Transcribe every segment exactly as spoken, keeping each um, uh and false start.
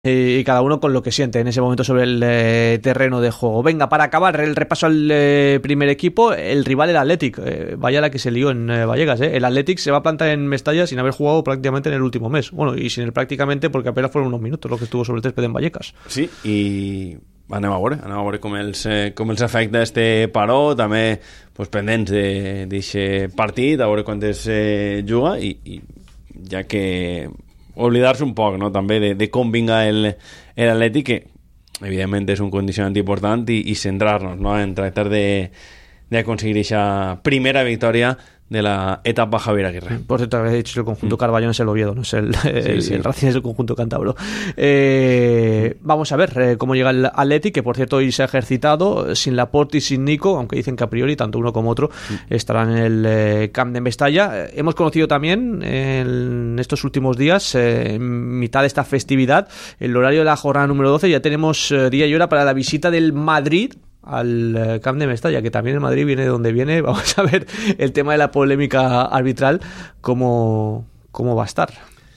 y cada uno con lo que siente en ese momento sobre el eh, terreno de juego. Venga, para acabar el repaso al eh, primer equipo, el rival, el Athletic. Eh, vaya la que se lió en eh, Vallecas. Eh. El Athletic se va a plantar en Mestalla sin haber jugado prácticamente en el último mes. Bueno, y sin el prácticamente porque apenas fueron unos minutos lo que estuvo sobre el césped en Vallecas. Sí, i anem a veure, anem a veure com els, eh, com els afecta este paró, també pues, pendents d'aquest partit, a veure quantes eh, juga, i, i ja que oblidar-se un poc, no? També de, de com vinga el, el Atlètic, que evidentment és un condicionant important, i, i centrar-nos, no? En tractar de, de aconseguir aquesta primera victòria de la etapa Javier Aguirre. Por cierto, habéis dicho el conjunto Carballón es el Oviedo, no es el, el, sí, sí. el Racing es el conjunto cántabro. Eh, vamos a ver eh, cómo llega el Athletic, que por cierto hoy se ha ejercitado sin Laporte y sin Nico, aunque dicen que a priori tanto uno como otro sí. estarán en el eh, Camp de Mestalla. Eh, hemos conocido también eh, en estos últimos días, eh, en mitad de esta festividad, el horario de la jornada número doce. Ya tenemos eh, día y hora para la visita del Madrid al Camp de Mestalla, que también el Madrid viene de donde viene. Vamos a ver el tema de la polémica arbitral, cómo, cómo va a estar.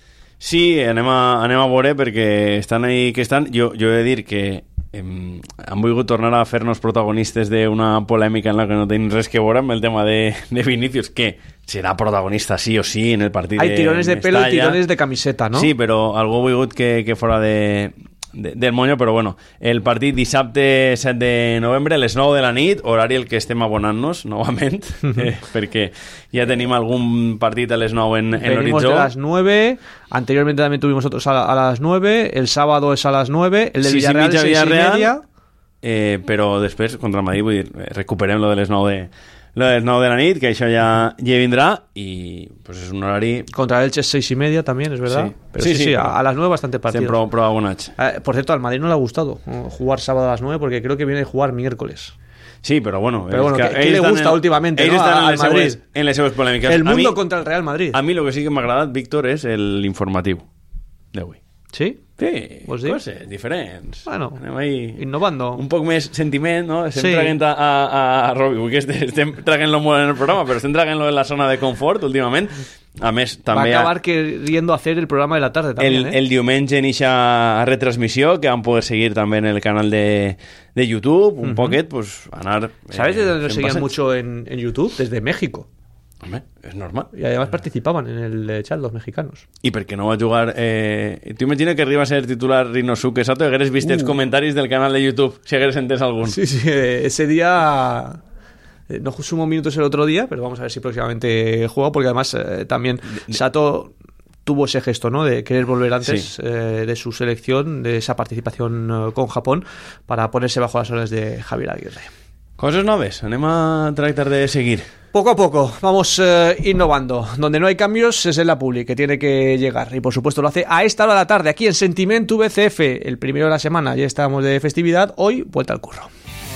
Sí, anem a, anem a veure, perquè estan ahí que estan. Jo, jo he de dir que hem, han volgut tornar a fer-nos protagonistes d'una polèmica en la que no tenim res que veure amb el tema de, de Vinícius, que serà protagonista sí o sí en el partit Hay de tirones de Mestalla. pelo y tirones de camiseta, ¿no? Sí, però algú ha volgut que, que fora de... De, del Moño, però bueno, el partit dissabte set de novembre a les nou de la nit, horari el que estem abonant-nos novament, eh, perquè ja tenim algun partit a les nou en, en Venimos l'horitzó. de las nueve, anteriormente también tuvimos otros a, a las nueve, el sábado es a las nueve, el del sí, Villarreal sí, seis y media. Eh, però després, contra el Madrid, vull dir, recuperem lo de les nou de, lo de les nou de la nit, que això ja, ja vindrà, i pues és un horari... Contra el Elche es seis y media también, es verdad. Sí. Pero Sí, sí, sí, sí, a, pero a las nueve bastante partidos. Estem prou, prou abonats. Eh, por cierto, al Madrid no le ha gustado eh, jugar sábado a las nueve porque creo que viene de jugar miércoles. Sí, però bueno... Pero bueno, que ¿qué, ¿qué le gusta en, últimamente, ells no? estan al en les, Madrid. seues, en les seues polèmiques. El mundo a mi, contra el Real Madrid. A mi el que sí que m'ha agradat, Víctor, és l'informatiu d'avui. ¿Sí? Sí, Vols dir? coses diferents. Bueno, anem ahí innovando. un poc més sentiment, no? Estem Sí. traguent a, a, a Robbie, perquè estem, estem traguent-lo molt en el programa, però estem traguent-lo en la zona de confort últimament. A més, també... Va a acabar queriendo hacer el programa de la tarde también, el, ¿eh? el diumenge en eixa retransmissió, que van poder seguir també en el canal de, de YouTube, un uh-huh. poquet, pues, anar... ¿Sabes de dónde eh, nos seguían passet? mucho en, en YouTube? Desde México. Home, és normal. Y además participaban en el eh, chat los mexicanos. I per què no va jugar... Eh... Tu imagina que arriba a ser titular Rinosuke Sato i hagueres vist uh. els comentaris del canal de YouTube, si hagueres entès algun. Sí, sí, ese día... No sumó minutos el otro día, pero vamos a ver si próximamente juega, porque además eh, también Sato tuvo ese gesto, ¿no? De querer volver antes sí. eh, de su selección, de esa participación eh, con Japón, para ponerse bajo las órdenes de Javier Aguirre. Coses noves, anem a tractar de seguir. Poco a poco vamos eh, innovando. Donde no hay cambios es en la publi, que tiene que llegar. Y por supuesto lo hace a esta hora de la tarde, aquí en Sentimiento V C F. El primero de la semana, ya estábamos de festividad. Hoy, vuelta al curro.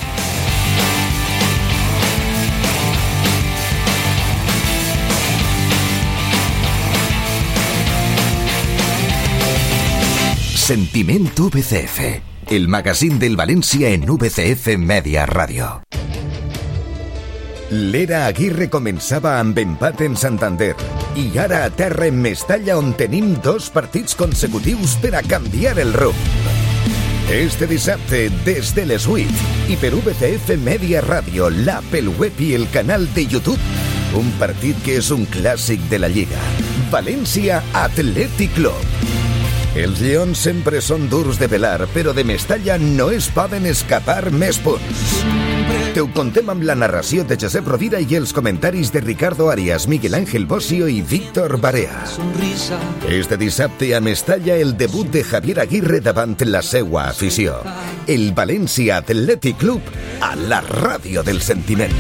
Sentimiento V C F, el magazín del Valencia en V C F Media Radio. L'era Aguirre començava amb empat en Santander i ara a terra en Mestalla, on tenim dos partits consecutius per a canviar el rumb. Este dissabte, des de les vuit, i per V C F Media Radio, l'app, el web i el canal de YouTube, un partit que és un clàssic de la Lliga. València Athletic Club. Els lleons sempre són durs de pelar, però de Mestalla no es poden escapar més punts. Te ho contem amb la narració de Josep Rovira i els comentaris de Ricardo Arias, Miguel Ángel Bosio i Víctor Barea. Este dissabte a Mestalla, el debut de Javier Aguirre davant la seua afició. El València Athletic Club a la ràdio del sentiment.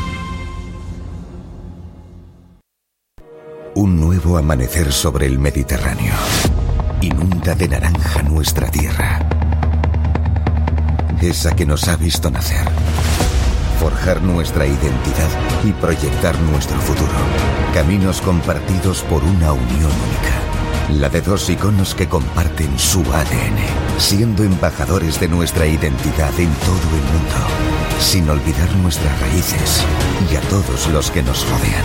Un nuevo amanecer sobre el Mediterráneo. Inunda de naranja nuestra tierra, esa que nos ha visto nacer, forjar nuestra identidad y proyectar nuestro futuro. Caminos compartidos por una unión única, la de dos iconos que comparten su A D N, siendo embajadores de nuestra identidad en todo el mundo, sin olvidar nuestras raíces y a todos los que nos rodean,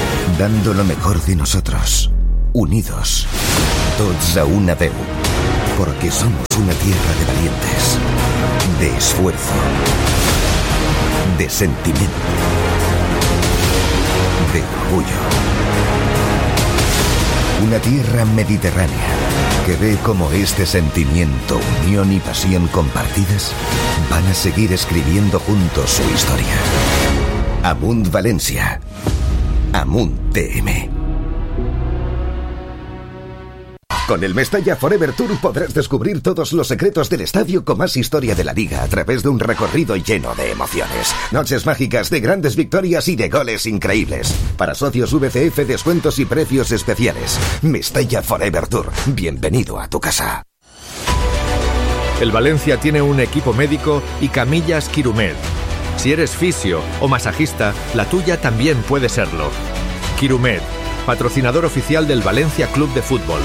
dando lo mejor de nosotros, unidos, tots a una veu. Porque somos una tierra de valientes, de esfuerzo, de sentimiento, de orgullo. Una tierra mediterránea que ve cómo este sentimiento, unión y pasión compartidas van a seguir escribiendo juntos su historia. Amunt Valencia. Amunt T M. Con el Mestalla Forever Tour podrás descubrir todos los secretos del estadio con más historia de la liga a través de un recorrido lleno de emociones. Noches mágicas de grandes victorias y de goles increíbles. Para socios V C F, descuentos y precios especiales. Mestalla Forever Tour. Bienvenido a tu casa. El Valencia tiene un equipo médico y camillas Quirumed. Si eres fisio o masajista, la tuya también puede serlo. Quirumed, patrocinador oficial del Valencia Club de Fútbol.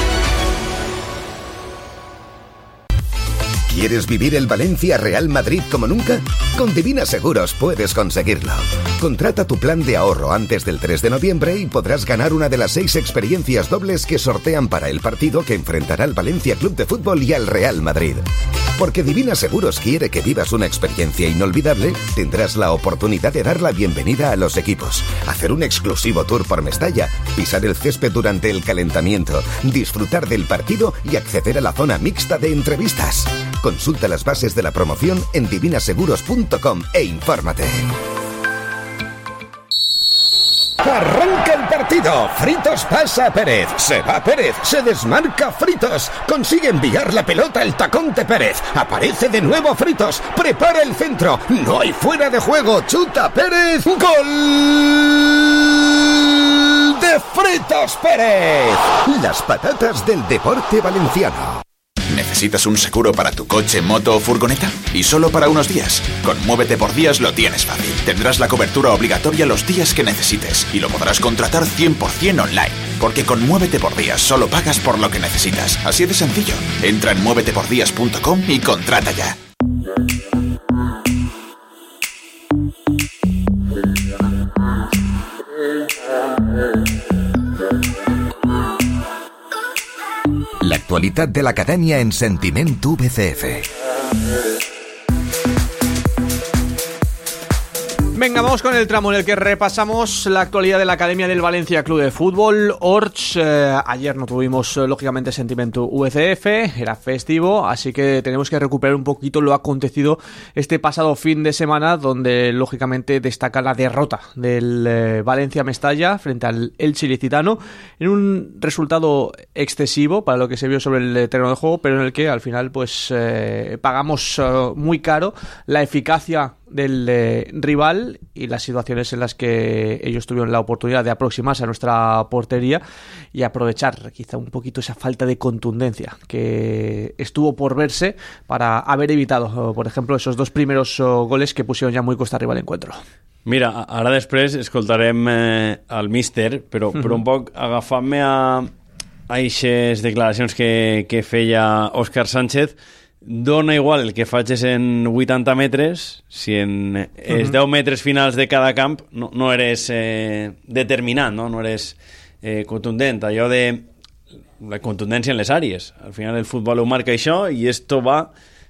¿Quieres vivir el Valencia Real Madrid como nunca? Con Divina Seguros puedes conseguirlo. Contrata tu plan de ahorro antes del tres de noviembre y podrás ganar una de las seis experiencias dobles que sortean para el partido que enfrentará al Valencia Club de Fútbol y al Real Madrid. Porque Divina Seguros quiere que vivas una experiencia inolvidable, tendrás la oportunidad de dar la bienvenida a los equipos, hacer un exclusivo tour por Mestalla, pisar el césped durante el calentamiento, disfrutar del partido y acceder a la zona mixta de entrevistas. Consulta las bases de la promoción en divina seguros punto com e infórmate. Arranca el partido. Fritos pasa a Pérez. Se va Pérez. Se desmarca Fritos. Consigue enviar la pelota al tacón de Pérez. Aparece de nuevo Fritos. Prepara el centro. No hay fuera de juego. Chuta Pérez. ¡Gol de Fritos Pérez! Las patatas del deporte valenciano. ¿Necesitas un seguro para tu coche, moto o furgoneta? Y solo para unos días. Con Muévete por Días lo tienes fácil. Tendrás la cobertura obligatoria los días que necesites y lo podrás contratar cien por ciento online. Porque con Muévete por Días solo pagas por lo que necesitas. Así de sencillo. Entra en muévete por días punto com y contrata ya. L'actualitat de l'acadèmia en Sentiment V C F. Venga, vamos con el tramo en el que repasamos la actualidad de la Academia del Valencia Club de Fútbol. Orch, eh, ayer no tuvimos, lógicamente, Sentimiento V C F, era festivo, así que tenemos que recuperar un poquito lo acontecido este pasado fin de semana, donde, lógicamente, destaca la derrota del eh, Valencia-Mestalla frente al Elche ilicitano, en un resultado excesivo para lo que se vio sobre el terreno de juego, pero en el que, al final, pues eh, pagamos eh, muy caro la eficacia del eh, rival y las situaciones en las que ellos tuvieron la oportunidad de aproximarse a nuestra portería y aprovechar quizá un poquito esa falta de contundencia que estuvo por verse para haber evitado, por ejemplo, esos dos primeros oh, goles que pusieron ya muy costa arriba al encuentro. Mira, ara després escoltarem eh, el míster, però, però un poc agafant-me a aquestes declaracions que, que feia Òscar Sánchez. Dona igual el que facis en vuitanta metres, si en els deu metres finals de cada camp no, no eres eh, determinant, no, no eres eh, contundent, allò de la contundència en les àrees. Al final el futbol ho marca això i esto va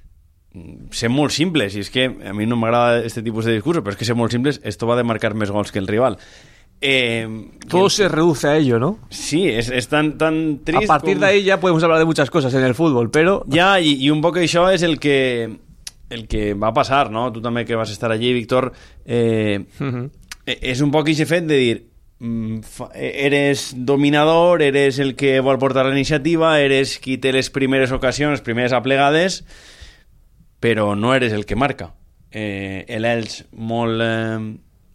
ser molt simples, i és que a mi no m'agrada este tipus de discursos, però és que ser molt simples, esto va de marcar més gols que el rival. Eh, Todo el... se reduce a ello, ¿no? Sí, es, es tan, tan triste. A partir com... de ahí ya podemos hablar de muchas cosas en el fútbol, pero... Ya, y, y un poco això és el que, el que va passar, ¿no? Tu també que vas estar allí, Víctor. Eh, uh-huh. És un poc aquest fet de dir, eres dominador, eres el que vol portar la iniciativa, eres qui té les primeres ocasions, les primeres aplegades, però no eres el que marca. Eh, L'Elx molt... Eh,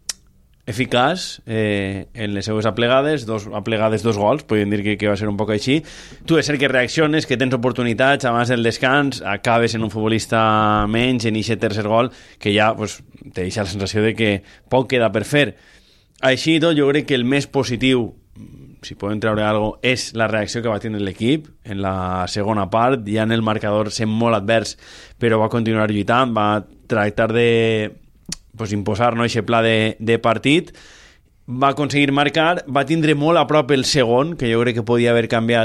eficaç eh, en les seues aplegades, dos aplegades, dos gols, podríem dir que, que va ser un poc així. Tu és cert que reacciones, que tens oportunitats, abans del descans, acabes en un futbolista menys, en aquest tercer gol, que ja pues, te deixa la sensació de que poc queda per fer. Així i tot, jo crec que el més positiu, si podem treure alguna cosa, és la reacció que va tenir l'equip en la segona part, ja en el marcador sent molt advers, però va continuar lluitant, va tractar de pues, imposar no, aquest pla de, de partit, va aconseguir marcar, va tindre molt a prop el segon, que jo crec que podia haver canviat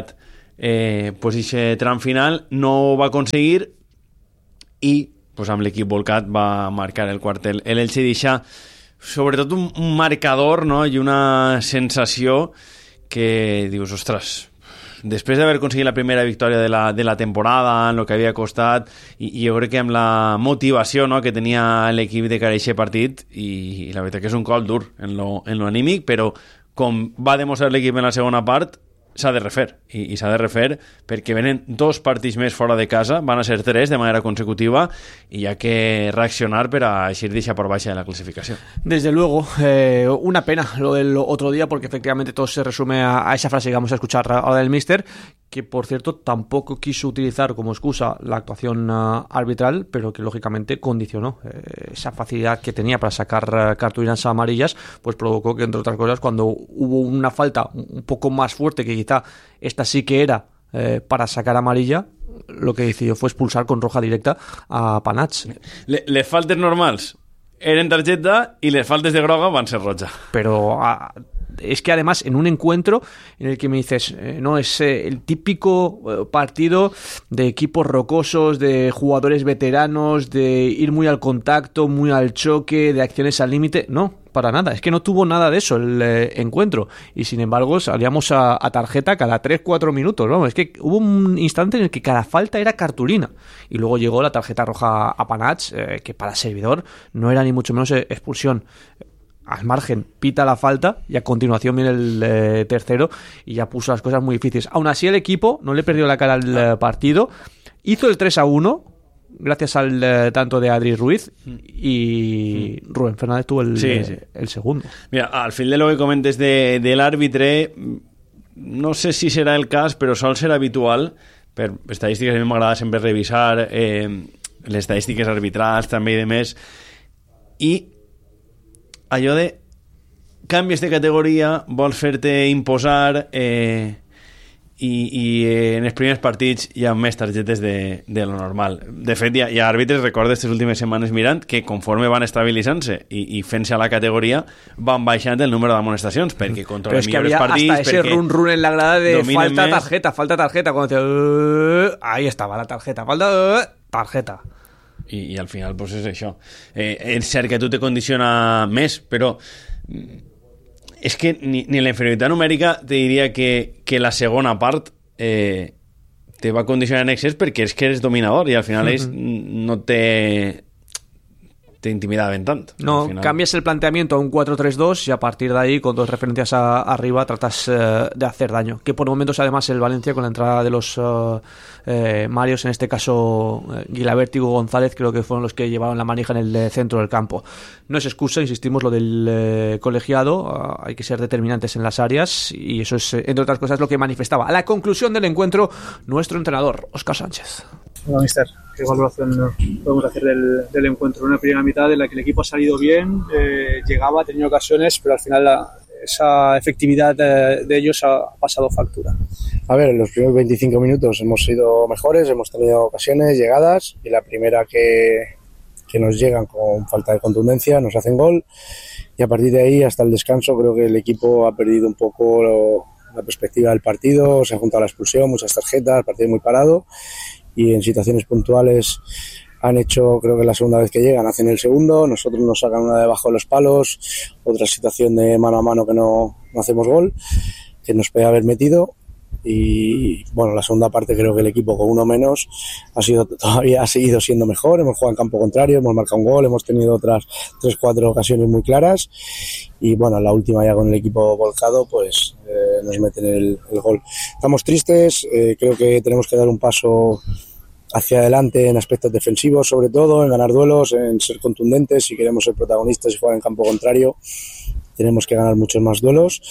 eh, pues ese tram final no ho va aconseguir i pues, amb l'equip volcat va marcar el quartel. El Elche deixa sobretot un, un marcador, no? I una sensació que dius, ostres, després d'haver aconseguit la primera victòria de la, de la temporada, en el que havia costat, i, i jo crec que amb la motivació, no?, que tenia l'equip de cara a aquest partit, i, i la veritat que és un col dur en lo, en lo anímic, però com va demostrar l'equip en la segona part, s'ha de refer, i, i s'ha de refer perquè venen dos partits més fora de casa, van a ser tres de manera consecutiva, i hi ha que reaccionar per a eixir deixar por baixa de la clasificació. Desde luego, eh, una pena lo del otro día, porque efectivamente todo se resume a, a esa frase que vamos a escuchar ahora del míster, que por cierto tampoco quiso utilizar como excusa la actuación uh, arbitral, pero que lógicamente condicionó eh, esa facilidad que tenía para sacar uh, cartulinas amarillas, pues provocó que, entre otras cosas, cuando hubo una falta un poco más fuerte, que quizá esta sí que era eh, para sacar amarilla, lo que decidió fue expulsar con roja directa a Panats. Le, les faltes normals eren targeta y les faltes de groga van ser roja. Pero a, es que además en un encuentro en el que me dices, eh, no, es eh, el típico eh, partido de equipos rocosos, de jugadores veteranos, de ir muy al contacto, muy al choque, de acciones al límite. No, para nada, es que no tuvo nada de eso el eh, encuentro, y sin embargo salíamos a, a tarjeta cada tres cuatro minutos. Vamos, es que hubo un instante en el que cada falta era cartulina, y luego llegó la tarjeta roja a Panats, eh, que para servidor no era ni mucho menos expulsión. Al margen, pita la falta y a continuación viene el eh, tercero y ya puso las cosas muy difíciles. Aún así el equipo no le perdió la cara al eh, partido, hizo el tres a uno gracias al eh, tanto de Adri Ruiz, y mm. Rubén Fernández tuvo el, sí, eh, sí. el segundo. Mira, al fin de lo que comentes de, del àrbitre, no sé si serà el cas, però sol ser habitual, per estadístiques a mi m'agrada sempre revisar eh, les estadístiques arbitrals també i demés, i allò de canvies de categoria, vols fer-te imposar, eh, i, i eh, en els primers partits hi ha més targetes de, de lo normal. De fet, hi ha, hi ha àrbitres, recordo aquestes últimes setmanes mirant, que conforme van estabilitzant-se i, i fent-se a la categoria, van baixant el número d'amonestacions, perquè controlen millors partits. Hasta ese run run en la grada de falta més. tarjeta, falta tarjeta, cuando dice, uh, ahí estaba la tarjeta, falta uh, tarjeta. I, i al final pues és això, eh, és cert que tu te condiciona més, però és que ni, ni la inferioritat numèrica te diria que, que la segona part eh, te va condicionar en excés, perquè és que eres dominador i al final mm-hmm. és, no te te intimidaban tanto. No, cambias el planteamiento a un cuatro tres dos y a partir de ahí, con dos referencias a, arriba, tratas eh, de hacer daño. Que por momentos, además, el Valencia, con la entrada de los uh, eh, Marios, en este caso eh, Guilaberti y González, creo que fueron los que llevaron la manija en el eh, centro del campo. No es excusa, insistimos, lo del eh, colegiado. Uh, hay que ser determinantes en las áreas, y eso es, entre otras cosas, lo que manifestaba a la conclusión del encuentro nuestro entrenador, Óscar Sánchez. Bueno, mister, ¿qué valoración podemos hacer del, del encuentro? Una primera mitad en la que el equipo ha salido bien, eh, llegaba, ha tenido ocasiones, pero al final la, esa efectividad de, de ellos ha pasado factura. A ver, en los primeros veinticinco minutos hemos sido mejores, hemos tenido ocasiones, llegadas, y la primera que, que nos llegan con falta de contundencia nos hacen gol, y a partir de ahí hasta el descanso creo que el equipo ha perdido un poco lo, la perspectiva del partido, se ha juntado la expulsión, muchas tarjetas, el partido muy parado, y en situaciones puntuales han hecho, creo que la segunda vez que llegan hacen el segundo, nosotros nos sacan una debajo de los palos, otra situación de mano a mano que no, no hacemos gol, que nos puede haber metido, y bueno, la segunda parte creo que el equipo con uno menos ha sido todavía ha seguido siendo mejor, hemos jugado en campo contrario, hemos marcado un gol, hemos tenido otras tres cuatro ocasiones muy claras, y bueno, la última ya con el equipo volcado pues eh, nos meten el, el gol. Estamos tristes, eh, creo que tenemos que dar un paso hacia adelante en aspectos defensivos, sobre todo en ganar duelos, en ser contundentes. Si queremos ser protagonistas y jugar en campo contrario, tenemos que ganar muchos más duelos,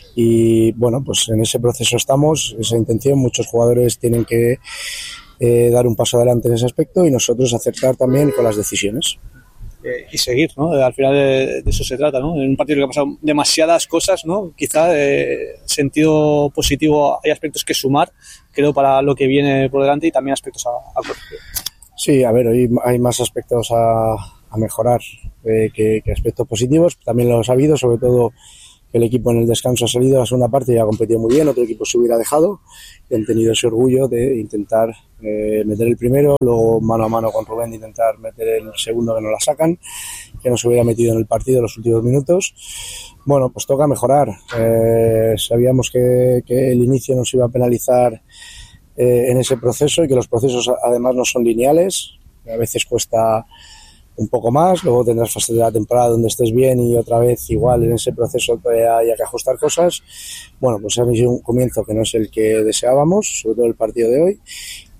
y bueno, pues en ese proceso estamos, esa intención. Muchos jugadores tienen que eh, dar un paso adelante en ese aspecto, y nosotros acertar también con las decisiones. Eh, y seguir, ¿no? Al final de, de eso se trata, ¿no? En un partido que ha pasado demasiadas cosas, ¿no? Quizá eh, sentido positivo, hay aspectos que sumar, creo, para lo que viene por delante, y también aspectos a, a corregir. Sí, a ver, hoy hay más aspectos a, a mejorar eh, que, que aspectos positivos. También los ha habido, sobre todo que el equipo en el descanso ha salido a la segunda parte y ha competido muy bien, otro equipo se hubiera dejado y han tenido ese orgullo de intentar eh, meter el primero, luego mano a mano con Rubén de intentar meter el segundo que no la sacan, que no se hubiera metido en el partido en los últimos minutos. Bueno, pues toca mejorar. Eh, sabíamos que, que el inicio nos iba a penalizar eh, en ese proceso y que los procesos además no son lineales, a veces cuesta un poco más, luego tendrás fase de la temporada donde estés bien y otra vez igual en ese proceso haya que ajustar cosas. Bueno, pues ha sido un comienzo que no es el que deseábamos, sobre todo el partido de hoy,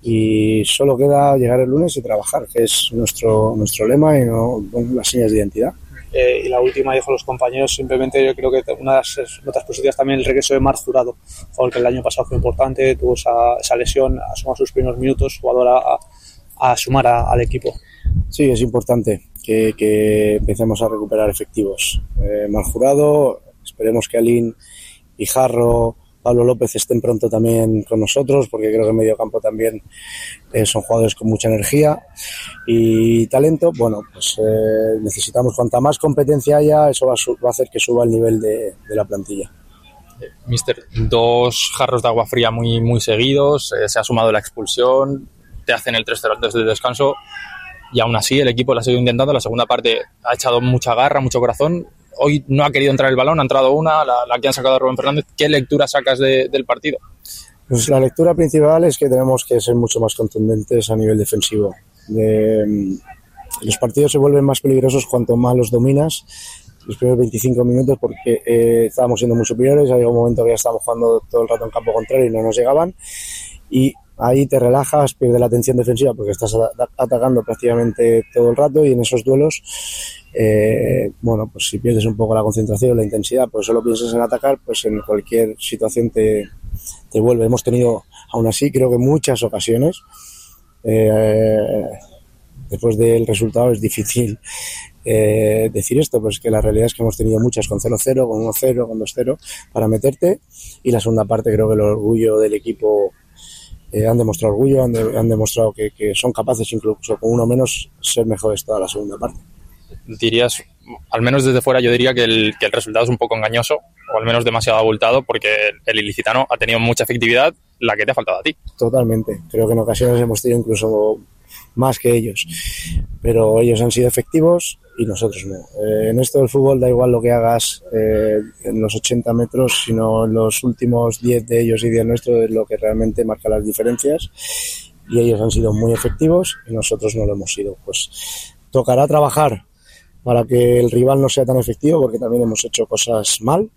y solo queda llegar el lunes y trabajar, que es nuestro nuestro lema y no las señas de identidad. Eh, y la última, dijo los compañeros, simplemente yo creo que una de las notas positivas también el regreso de Marc Jurado, jugador que el año pasado fue importante, tuvo esa, esa lesión, ha sumado sus primeros minutos, jugador a, a sumar a, al equipo. Sí, es importante que, que empecemos a recuperar efectivos. Eh, Marc Jurado, esperemos que Alín, Guijarro, Pablo López estén pronto también con nosotros, porque creo que en medio campo también eh, son jugadores con mucha energía y talento. Bueno, pues eh, necesitamos cuanta más competencia haya, eso va a, va a hacer que suba el nivel de, de la plantilla. Mister, dos jarros de agua fría muy, muy seguidos, eh, se ha sumado la expulsión, te hacen el tres cero desde el descanso y aún así el equipo lo ha seguido intentando. La segunda parte ha echado mucha garra, mucho corazón. Hoy no ha querido entrar el balón, ha entrado una, la, la que han sacado a Rubén Fernández. ¿Qué lectura sacas de, del partido? Pues la lectura principal es que tenemos que ser mucho más contundentes a nivel defensivo. De, los partidos se vuelven más peligrosos cuanto más los dominas los primeros veinticinco minutos, porque eh, estábamos siendo muy superiores. Había un momento que ya estábamos jugando todo el rato en campo contrario y no nos llegaban, y ahí te relajas, pierdes la atención defensiva porque estás atacando prácticamente todo el rato, y en esos duelos eh, bueno, pues si pierdes un poco la concentración, la intensidad, pues solo piensas en atacar, pues en cualquier situación te, te vuelve. Hemos tenido, aún así, creo que muchas ocasiones, eh, después del resultado es difícil eh, decir esto, pues que la realidad es que hemos tenido muchas con cero cero, con uno cero, con dos cero para meterte, y la segunda parte creo que el orgullo del equipo, eh, han demostrado orgullo, han, de, han demostrado que, que son capaces incluso con uno menos ser mejores toda la segunda parte. Dirías, al menos desde fuera yo diría que el, que el resultado es un poco engañoso, o al menos demasiado abultado, porque el ilicitano ha tenido mucha efectividad, la que te ha faltado a ti. Totalmente, creo que en ocasiones hemos tenido incluso más que ellos, pero ellos han sido efectivos y nosotros no. Eh, en esto del fútbol da igual lo que hagas eh, en los ochenta metros, sino en los últimos diez de ellos y diez nuestros es lo que realmente marca las diferencias, y ellos han sido muy efectivos y nosotros no lo hemos sido. Pues tocará trabajar para que el rival no sea tan efectivo, porque también hemos hecho cosas mal,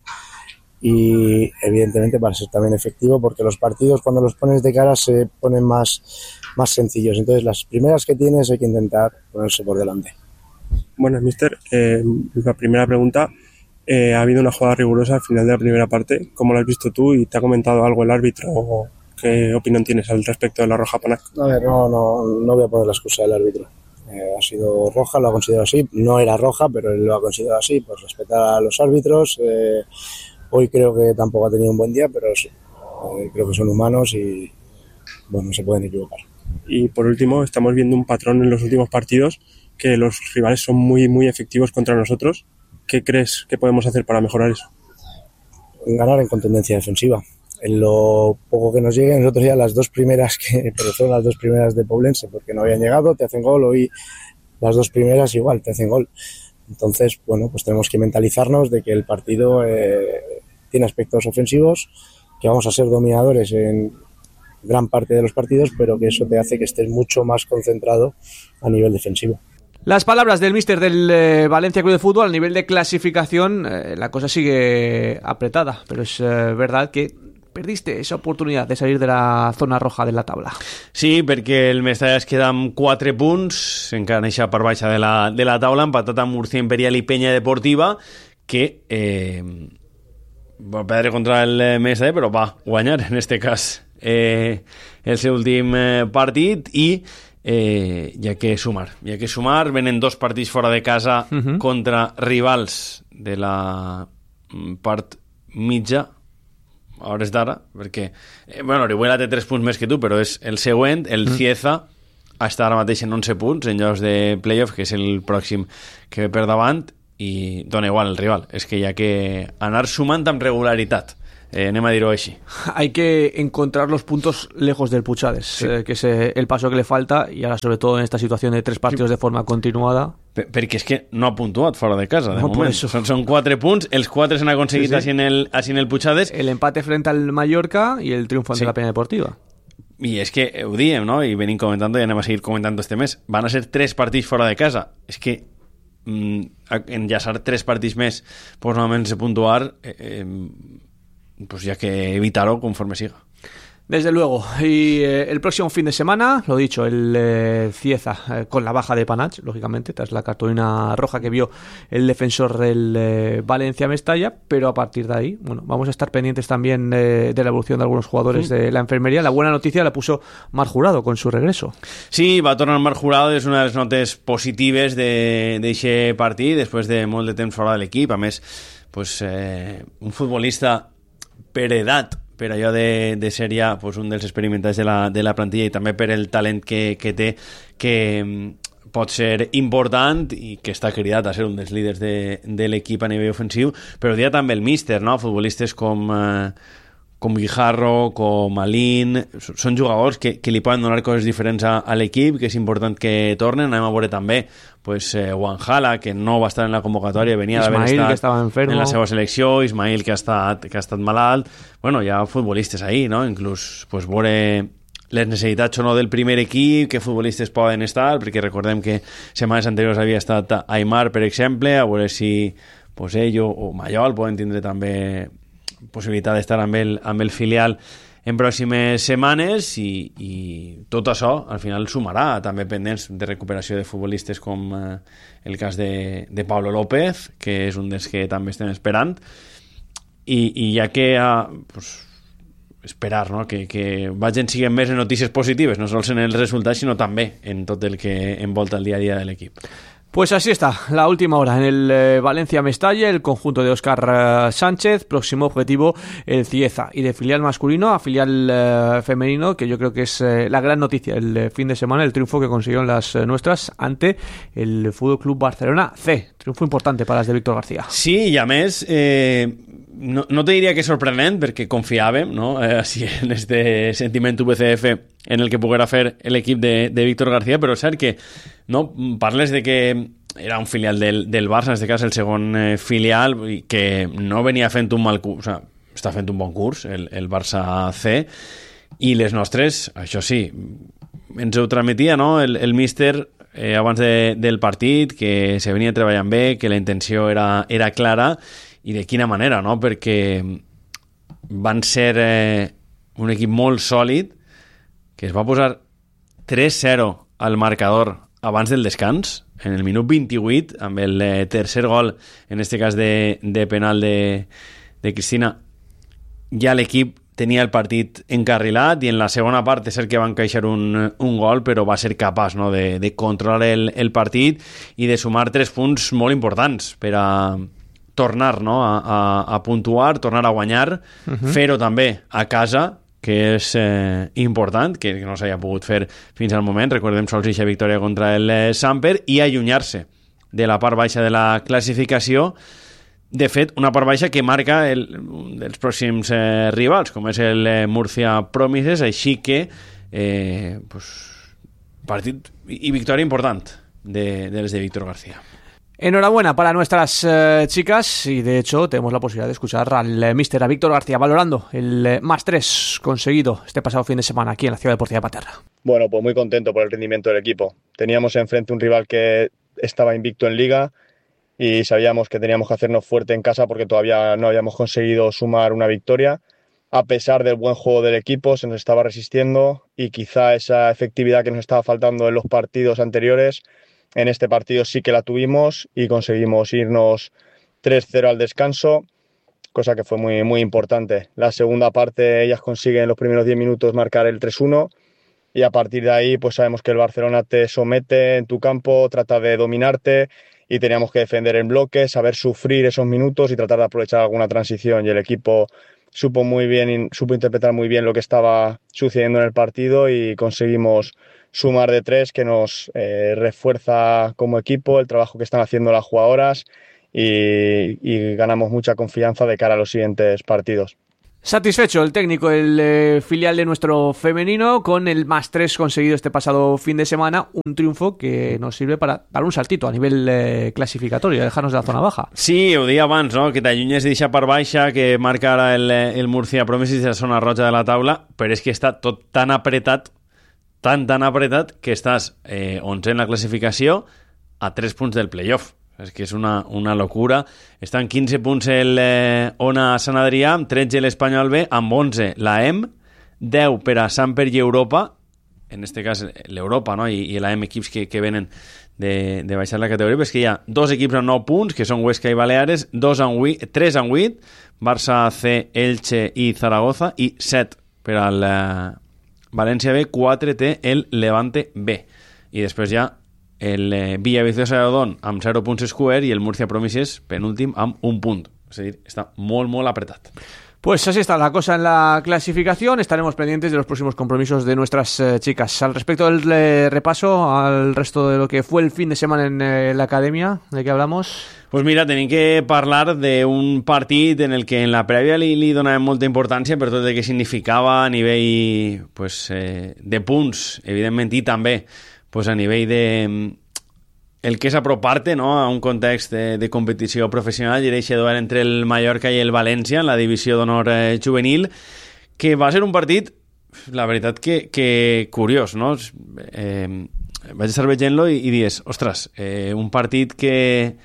y evidentemente para ser también efectivo, porque los partidos cuando los pones de cara se ponen más, más sencillos. Entonces las primeras que tienes hay que intentar ponerse por delante. Bueno, mister, eh, la primera pregunta, eh, ha habido una jugada rigurosa al final de la primera parte. ¿Cómo lo has visto tú y te ha comentado algo el árbitro? ¿O qué opinión tienes al respecto de la roja Panac? A ver, no, no, no voy a poner la excusa del árbitro. Eh, ha sido roja, lo ha considerado así. No era roja, pero él lo ha considerado así, pues respetar a los árbitros. Eh, hoy creo que tampoco ha tenido un buen día, pero sí, eh, creo que son humanos y bueno, se pueden equivocar. Y por último, estamos viendo un patrón en los últimos partidos, que los rivales son muy muy efectivos contra nosotros. ¿Qué crees que podemos hacer para mejorar eso? Ganar en contundencia defensiva. En lo poco que nos lleguen, nosotros ya las dos primeras, que pero son las dos primeras de Poblense, porque no habían llegado, te hacen gol. Hoy las dos primeras igual, te hacen gol. Entonces, bueno, pues tenemos que mentalizarnos de que el partido eh, tiene aspectos ofensivos, que vamos a ser dominadores en gran parte de los partidos, pero que eso te hace que estés mucho más concentrado a nivel defensivo. Las palabras del míster del eh, Valencia Club de Fútbol. A nivel de clasificación, eh, la cosa sigue apretada, pero es eh, verdad que perdiste esa oportunidad de salir de la zona roja de la tabla. Sí, perquè el Mestalla es queda amb quatre punts, encara neixa per baixa de la, de la taula, empatat amb Murcia Imperial i Peña Deportiva, que eh, va perdre contra el Mestalla, però va guanyar, en este cas, eh, el seu últim eh, partit, i eh, hi ha que sumar. Hi ha que sumar, venen dos partits fora de casa uh-huh. contra rivals de la part mitja, a hores d'ara, perquè eh, bueno, Orihuela té tres punts més que tu, però és el següent, el mm. Cieza està ara mateix en onze punts en llocs de playoff, que és el pròxim que ve per davant, i dona igual el rival. És que hi ha que anar sumant amb regularitat. Eh, anem a dir-ho així. Hay que encontrar los puntos lejos del Puchades, sí. eh, que es eh, el paso que le falta, y ahora sobre todo en esta situación de tres partidos sí. de forma continuada. Per perquè és que no ha puntuat fora de casa, de no, moment. Són, són quatre punts, els quatre s'han aconseguit sí, sí. Així, en el, així en el Puchades. El empate frente al Mallorca y el triunfo ante sí. la Peña Deportiva. I és que ho diem, no? I venim comentant i anem a seguir comentant este mes. Van a ser tres partits fora de casa. És que mm, enllaçar tres partits més pues, normalment se puntuar eh, eh, pues ya que evitarlo conforme siga. Desde luego. Y eh, el próximo fin de semana, lo dicho, el eh, Cieza eh, con la baja de Panach, lógicamente, tras la cartulina roja que vio el defensor del eh, Valencia Mestalla, pero a partir de ahí, bueno, vamos a estar pendientes también eh, de la evolución de algunos jugadores sí. de la enfermería. La buena noticia la puso Marc Jurado con su regreso. Sí, va a tornar Marc Jurado, és una de les notes positives d'aquest partit, després de molt de temps fora de l'equip. A més, pues, eh, un futbolista per edat, per allò de, de ser ja pues, un dels experimentats de la, de la plantilla i també per el talent que, que té, que pot ser important i que està cridat a ser un dels líders de, de l'equip a nivell ofensiu, però dia també el míster, no? Futbolistes com, eh, com Guijarro, com Alín, són jugadors que, que li poden donar coses diferents a, a l'equip, que és important que tornen. Anem a veure també pues, eh, Wanjala, que no va estar en la convocatòria, venia d'haver estat en la seva selecció, Ismail, que ha estat, que ha estat malalt. Bueno, hi ha futbolistes ahí, no? Inclús pues, veure les necessitats o no del primer equip, que futbolistes poden estar, perquè recordem que setmanes anteriors havia estat Aimar, per exemple, a veure si pues, ell o Mayol poden tindre també possibilitat d'estar amb el, amb el filial en pròximes setmanes i, i tot això al final sumarà, també pendents de recuperació de futbolistes com eh, el cas de, de Pablo López, que és un dels que també estem esperant i, i ja que eh, pues, esperar no? que, que vagin siguen més en notícies positives, no sols en els resultats sinó també en tot el que envolta el dia a dia de l'equip. Pues así está, la última hora en el eh, Valencia-Mestalla, el conjunto de Óscar eh, Sánchez, próximo objetivo el Cieza, y de filial masculino a filial eh, femenino, que yo creo que es eh, la gran noticia el eh, fin de semana, el triunfo que consiguieron las eh, nuestras ante el F C Barcelona C, triunfo importante para las de Víctor García. Sí, i a més eh, no, no te diria que sorprenent perquè confiàvem no? eh, així, en este sentiment U B C F en el que poguera fer l'equip de, de Víctor García, però és cert que no, parles de que era un filial del, del Barça, en aquest cas el segon eh, filial, i que no venia fent un mal curs, o sigui, està fent un bon curs, el, el Barça C, i les nostres, això sí, ens ho transmetia no? el, el míster eh, abans de, del partit, que se venia treballant bé, que la intenció era, era clara, i de quina manera, no? Perquè van ser eh, un equip molt sòlid, que es va posar tres zero al marcador abans del descans, en el minut vint-i-vuit, amb el eh, tercer gol, en este cas de, de penal de, de Cristina, ja l'equip tenia el partit encarrilat i en la segona part és cert que van encaixar un, un gol, però va ser capaç no, de, de controlar el, el partit i de sumar tres punts molt importants per a tornar no, a, a, a puntuar, tornar a guanyar, uh-huh. fer-ho també a casa, que és eh, important, que no s'hagi pogut fer fins al moment. Recordem sols aquesta victòria contra el eh, Samper i allunyar-se de la part baixa de la classificació. De fet, una part baixa que marca el, un dels pròxims eh, rivals, com és el eh, Murcia Promises, així que eh, pues, partit i victòria important de, de les de Víctor García. Enhorabuena para nuestras eh, chicas y de hecho tenemos la posibilidad de escuchar al eh, míster, a Víctor García, valorando el eh, más tres conseguido este pasado fin de semana aquí en la Ciudad Deportiva de Paterra. Bueno, pues muy contento por el rendimiento del equipo. Teníamos enfrente un rival que estaba invicto en Liga y sabíamos que teníamos que hacernos fuerte en casa porque todavía no habíamos conseguido sumar una victoria. A pesar del buen juego del equipo, se nos estaba resistiendo y quizá esa efectividad que nos estaba faltando en los partidos anteriores, en este partido sí que la tuvimos y conseguimos irnos tres cero al descanso, cosa que fue muy, muy importante. La segunda parte ellas consiguen en los primeros diez minutos marcar el tres uno y a partir de ahí pues sabemos que el Barcelona te somete en tu campo, trata de dominarte y teníamos que defender en bloque, saber sufrir esos minutos y tratar de aprovechar alguna transición, y el equipo supo muy bien, supo interpretar muy bien lo que estaba sucediendo en el partido y conseguimos sumar de tres, que nos eh, refuerza como equipo el trabajo que están haciendo las jugadoras y, y ganamos mucha confianza de cara a los siguientes partidos. Satisfecho el técnico, el eh, filial de nuestro femenino, con el más tres conseguido este pasado fin de semana, un triunfo que nos sirve para dar un saltito a nivel eh, clasificatorio, dejarnos de la zona baja. Sí, ho deia abans, no? Que t'allunyes d'eixa part baixa, que marca ara el, el Murcia Promises de la zona roja de la taula, però és que està tot tan apretat, tan, tan apretat, que estàs eh, onze en la classificació a tres punts del playoff. És que és una, una locura. Estan quinze punts el eh, Ona Sant Adrià, amb tretze l'Espanyol B, amb onze la E M, deu per a Samper i Europa, en este cas l'Europa, no? I, i la E M equips que, que venen de, de baixar la categoria, però és que hi ha dos equips amb nou punts, que són Huesca i Baleares, dos amb vuit, tres amb vuit, Barça C, Elche i Zaragoza, i set per al eh, València B, quatre té el Levante B. I després ja el eh, Villaviciosa de Odón amb zero punts Square i el Murcia Promises penúltim amb un punt. És a dir, està molt, molt apretat. Pues así está la cosa en la clasificación. Estaremos pendientes de los próximos compromisos de nuestras eh, chicas. Al respecto del eh, repaso al resto de lo que fue el fin de semana en eh, la academia, ¿de qué hablamos? Pues mira, tenim que parlar d'un partit en el que en la prèvia li, li donàvem molta importància per tot el que significava a nivell pues, eh, de punts, evidentment, i també pues a nivell de el que és apropar-te, no, a un context de, de competició professional, i era aquest duel entre el Mallorca i el València en la divisió d'honor eh, juvenil, que va ser un partit, la veritat que, que curiós, no? Eh, vaig estar veient-lo i, i dius, ostres, eh, un partit que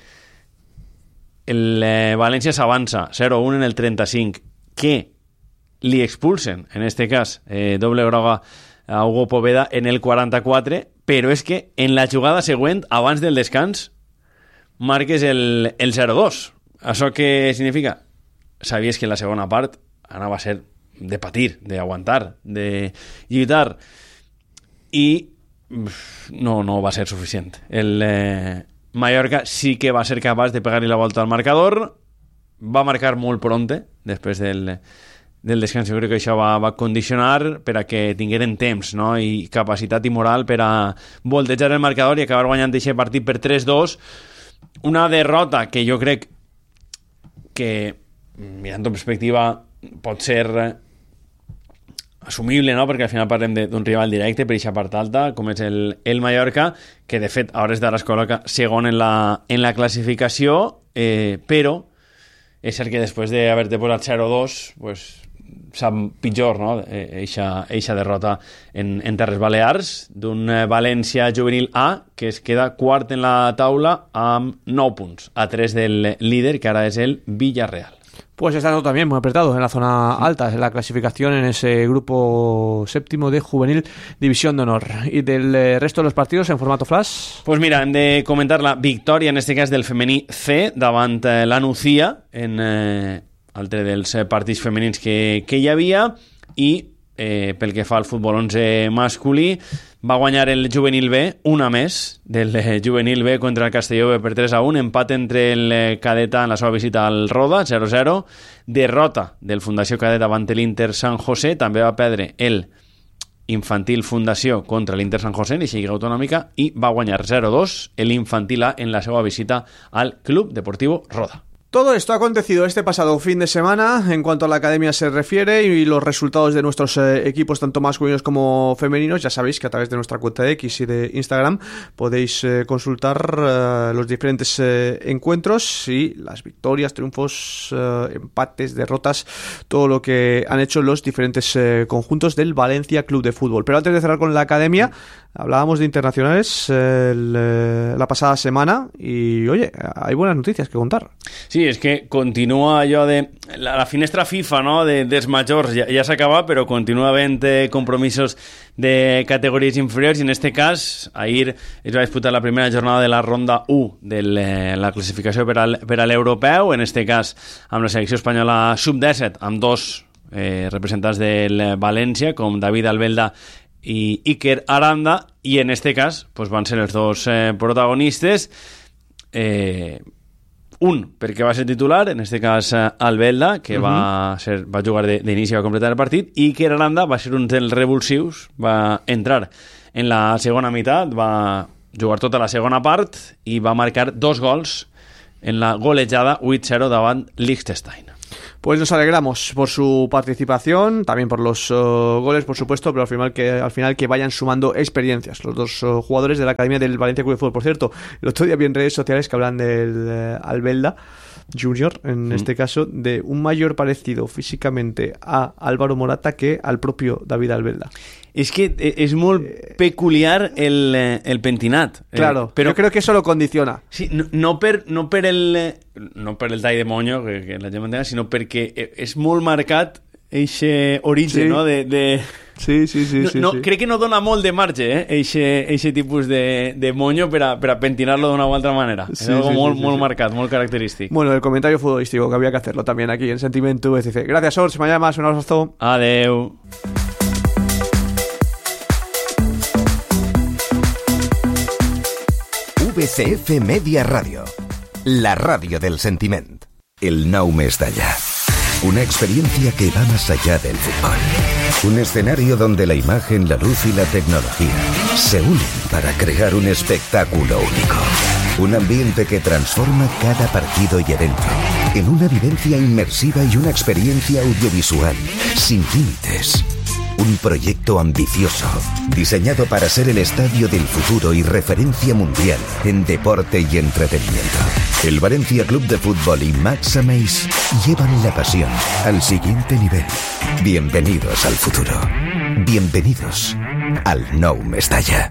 el eh, València s'avança zero un en el trenta-cinc, que li expulsen, en este cas, eh, doble groga a Hugo Poveda en el quaranta-quatre, però és que en la jugada següent, abans del descans, marques el, el zero dos. Això què significa? Sabies que la segona part anava a ser de patir, d'aguantar, de lluitar, i no, no va ser suficient. El eh, Mallorca sí que va ser capaç de pegar-li la volta al marcador, va marcar molt pronte, després del... del descans. Jo crec que això va, va condicionar per a que tingueren temps, no? I capacitat i moral per a voltejar el marcador i acabar guanyant aquest partit per tres dos. Una derrota que jo crec que, mirant en perspectiva, pot ser assumible, no? Perquè al final parlem d'un rival directe per aquesta part alta, com és el, el Mallorca, que de fet a hores d'ara es col·loca segon en la, en la classificació, eh, però és cert que després d'haver-te posat zero dos, pues, sap pitjor, no? Eixa, eixa derrota en, en Terres Balears d'un València juvenil A que es queda quart en la taula amb nou punts, a tres del líder, que ara és el Villarreal. Pues está todo también muy apretado en la zona alta, en la clasificación en ese grupo séptimo de Juvenil División de Honor. ¿Y del resto de los partidos en formato flash? Pues mira, hem de comentar la victòria, en este cas del femení C, davant eh, la Nucía, en eh, altre dels partits femenins que, que hi havia, i eh, pel que fa al futbol onze masculí, va guanyar el Juvenil B, una més del eh, Juvenil B contra el Castelló B per tres a un, empat entre el eh, Cadeta en la seva visita al Roda, zero zero, derrota del Fundació Cadeta davant l'Inter San José, també va perdre el Infantil Fundació contra l'Inter San José en la Lliga Autonòmica, i va guanyar zero dos l'Infantil A en la seva visita al Club Deportivo Roda. Todo esto ha acontecido este pasado fin de semana en cuanto a la academia se refiere, y los resultados de nuestros eh, equipos, tanto masculinos como femeninos. Ya sabéis que a través de nuestra cuenta de X y de Instagram podéis eh, consultar eh, los diferentes eh, encuentros y las victorias, triunfos, eh, empates, derrotas, todo lo que han hecho los diferentes eh, conjuntos del Valencia Club de Fútbol. Pero antes de cerrar con la academia, hablábamos de internacionales eh, el, eh, la pasada semana y, oye, hay buenas noticias que contar. Sí, és que continua allò de... La, la finestra FIFA, no?, de, dels majors ja, ja s'acaba, però continua havent eh, compromisos de categories inferiors, i en este cas, ahir es va disputar la primera jornada de la ronda u de la classificació per, al, per a l'europeu, en este cas amb la selecció espanyola sub disset, amb dos eh, representants del València, com David Albelda i Iker Aranda, i en este cas pues, van ser els dos eh, protagonistes. Eh... Un, perquè va ser titular, en este cas Albelda, que uh-huh. va, ser, va jugar d'inici i va completar el partit, i que Aranda va ser un dels revulsius, va entrar en la segona meitat, va jugar tota la segona part i va marcar dos gols en la golejada vuit cero davant Liechtenstein. Pues nos alegramos por su participación, también por los uh, goles, por supuesto, pero al final, que, al final que vayan sumando experiencias los dos uh, jugadores de la Academia del Valencia Club de Fútbol. Por cierto, el otro día vi en redes sociales que hablan del uh, Albelda Junior, en mm. este caso, de un mayor parecido físicamente a Álvaro Morata que al propio David Albelda. És que és molt peculiar el, el pentinat. Claro, eh, però, yo creo que eso lo condiciona. Sí, no, no, per, no per el no per el tall de monyo, que, que la gent m'entén, sinó perquè és molt marcat eixe origen, sí. no? De, de... Sí, sí, sí, no, sí, no, sí. Crec que no dona molt de marge, eh? Eixe, eixe tipus de, de monyo per a, per a pentinar-lo d'una o altra manera. Sí, és algo sí, molt, sí, sí, molt sí. marcat, molt característic. Bueno, el comentario futbolístico, que había que hacerlo también aquí en Sentimiento U C C. Gracias, Ors, mañana más, un abrazo. Adeu. V C F Media Radio, la radio del sentiment. El Nou Mestalla. Una experiencia que va más allá del fútbol. Un escenario donde la imagen, la luz y la tecnología se unen para crear un espectáculo único. Un ambiente que transforma cada partido y evento en una vivencia inmersiva y una experiencia audiovisual sin límites. Un proyecto ambicioso, diseñado para ser el estadio del futuro y referencia mundial en deporte y entretenimiento. El Valencia Club de Fútbol y Max Ameis llevan la pasión al siguiente nivel. Bienvenidos al futuro. Bienvenidos al Nou Mestalla.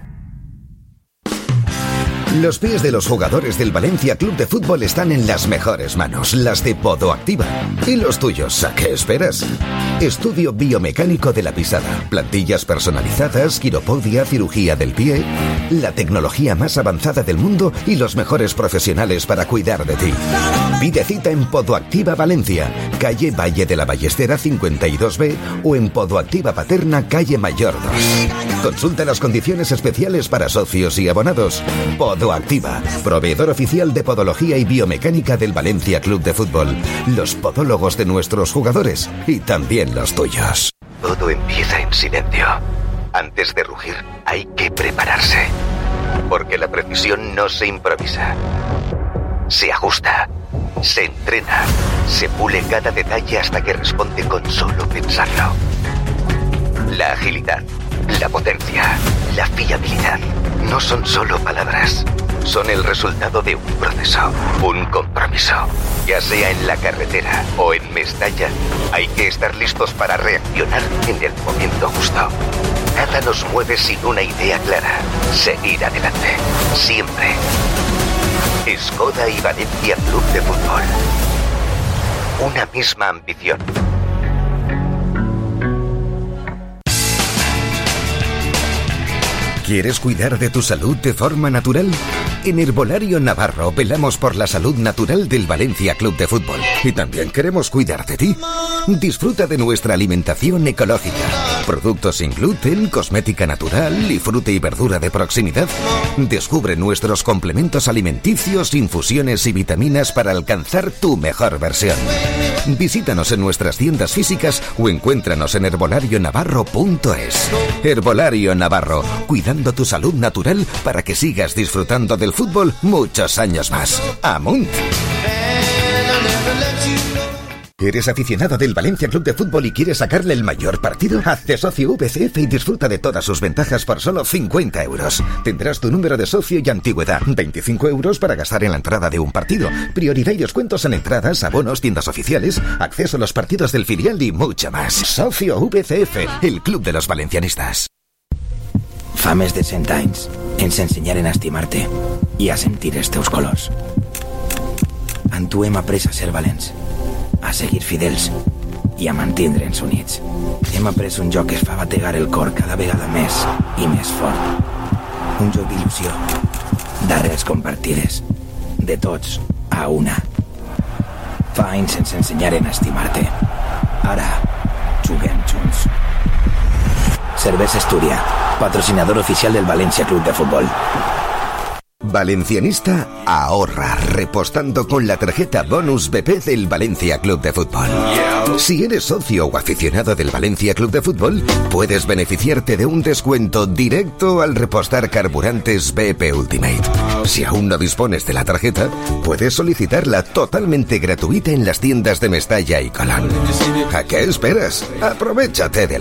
Los pies de los jugadores del Valencia Club de Fútbol están en las mejores manos, las de Podoactiva. ¿Y los tuyos? ¿A qué esperas? Estudio biomecánico de la pisada, plantillas personalizadas, quiropodia, cirugía del pie, la tecnología más avanzada del mundo y los mejores profesionales para cuidar de ti. Pide cita en Podoactiva Valencia, calle Valle de la Ballestera cincuenta y dos B o en Podoactiva Paterna, calle Mayor dos. Consulta las condiciones especiales para socios y abonados. Podoactiva, proveedor oficial de podología y biomecánica del Valencia Club de Fútbol. Los podólogos de nuestros jugadores y también los tuyos. Todo empieza en silencio. Antes de rugir, hay que prepararse. Porque la precisión no se improvisa. Se ajusta, se entrena, se pule cada detalle hasta que responde con solo pensarlo. La agilidad, la potencia, la fiabilidad no son solo palabras, son el resultado de un proceso, un compromiso. Ya sea en la carretera o en Mestalla, hay que estar listos para reaccionar en el momento justo. Nada nos mueve sin una idea clara, seguir adelante, siempre. Skoda y Valencia Club de Fútbol. Una misma ambición. ¿Quieres cuidar de tu salud de forma natural? En Herbolario Navarro velamos por la salud natural del Valencia Club de Fútbol y también queremos cuidar de ti. Disfruta de nuestra alimentación ecológica, productos sin gluten, cosmética natural y fruta y verdura de proximidad. Descubre nuestros complementos alimenticios, infusiones y vitaminas para alcanzar tu mejor versión. Visítanos en nuestras tiendas físicas o encuéntranos en herbolario navarro punto es. Herbolario Navarro, cuidando tu salud natural para que sigas disfrutando del fútbol muchos años más. ¡Amunt! ¿Eres aficionado del Valencia Club de Fútbol y quieres sacarle el mayor partido? Hazte socio V C F y disfruta de todas sus ventajas por solo cincuenta euros. Tendrás tu número de socio y antigüedad. veinticinco euros para gastar en la entrada de un partido. Prioridad y descuentos en entradas, abonos, tiendas oficiales, acceso a los partidos del filial y mucho más. Socio V C F, el club de los valencianistas. Fa més de cent anys ens ensenyaren a estimar-te i a sentir els teus colors. Amb tu hem après a ser valents, a seguir fidels i a mantindre'ns units. Hem après un joc que fa bategar el cor cada vegada més i més fort. Un joc d'il·lusió, d'arrels compartides, de tots a una. Fa anys ens ensenyaren a estimar-te. Ara juguem junts. Cervesa Astúria, patrocinador oficial del Valencia Club de Fútbol. Valencianista ahorra repostando con la tarjeta Bonus B P del Valencia Club de Fútbol. Si eres socio o aficionado del Valencia Club de Fútbol, puedes beneficiarte de un descuento directo al repostar carburantes B P Ultimate. Si aún no dispones de la tarjeta, puedes solicitarla totalmente gratuita en las tiendas de Mestalla y Colón. ¿A qué esperas? Aprovechate de